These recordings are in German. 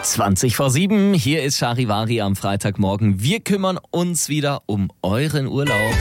7:20, hier ist Charivari am Freitagmorgen. Wir kümmern uns wieder um euren Urlaub.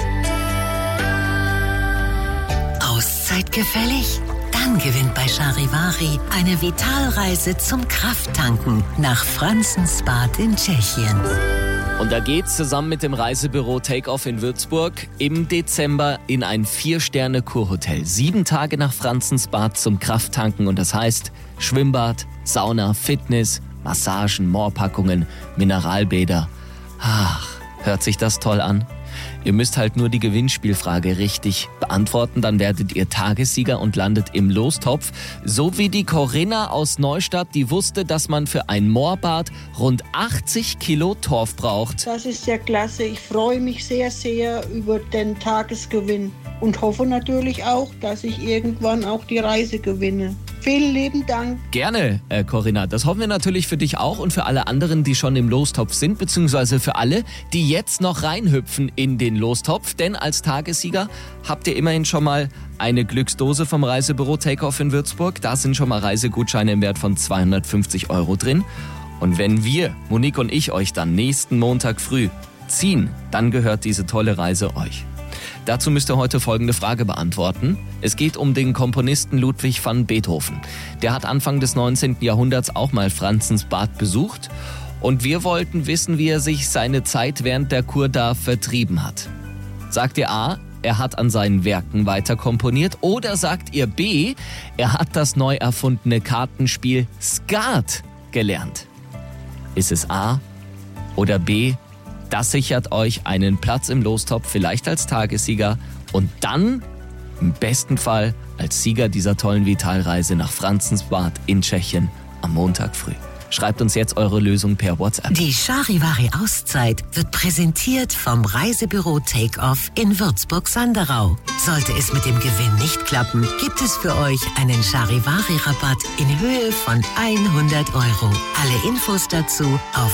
Auszeit gefällig? Dann gewinnt bei Charivari eine Vitalreise zum Krafttanken nach Franzensbad in Tschechien. Und da geht's zusammen mit dem Reisebüro Take-Off in Würzburg im Dezember in ein 4-Sterne-Kurhotel. 7 Tage nach Franzensbad zum Krafttanken und das heißt Schwimmbad, Sauna, Fitness, Massagen, Moorpackungen, Mineralbäder. Ach, hört sich das toll an? Ihr müsst halt nur die Gewinnspielfrage richtig beantworten, dann werdet ihr Tagessieger und landet im Lostopf. So wie die Corinna aus Neustadt, die wusste, dass man für ein Moorbad rund 80 Kilo Torf braucht. Das ist ja klasse. Ich freue mich sehr, sehr über den Tagesgewinn und hoffe natürlich auch, dass ich irgendwann auch die Reise gewinne. Vielen lieben Dank. Gerne, Corinna. Das hoffen wir natürlich für dich auch und für alle anderen, die schon im Lostopf sind, beziehungsweise für alle, die jetzt noch reinhüpfen in den Lostopf. Denn als Tagessieger habt ihr immerhin schon mal eine Glücksdose vom Reisebüro Take-Off in Würzburg. Da sind schon mal Reisegutscheine im Wert von 250 € drin. Und wenn wir, Monique und ich, euch dann nächsten Montag früh ziehen, dann gehört diese tolle Reise euch. Dazu müsst ihr heute folgende Frage beantworten. Es geht um den Komponisten Ludwig van Beethoven. Der hat Anfang des 19. Jahrhunderts auch mal Franzensbad besucht. Und wir wollten wissen, wie er sich seine Zeit während der Kur da vertrieben hat. Sagt ihr A, er hat an seinen Werken weiter komponiert? Oder sagt ihr B, er hat das neu erfundene Kartenspiel Skat gelernt? Ist es A oder B? Das sichert euch einen Platz im Lostopf, vielleicht als Tagessieger und dann im besten Fall als Sieger dieser tollen Vitalreise nach Franzensbad in Tschechien am Montag früh. Schreibt uns jetzt eure Lösung per WhatsApp. Die Charivari-Auszeit wird präsentiert vom Reisebüro Take-Off in Würzburg-Sanderau. Sollte es mit dem Gewinn nicht klappen, gibt es für euch einen Charivari-Rabatt in Höhe von 100 €. Alle Infos dazu auf